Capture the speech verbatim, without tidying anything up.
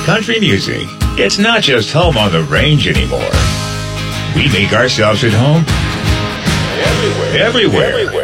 country music, it's not just home on the range anymore. We make ourselves at home everywhere. everywhere. everywhere.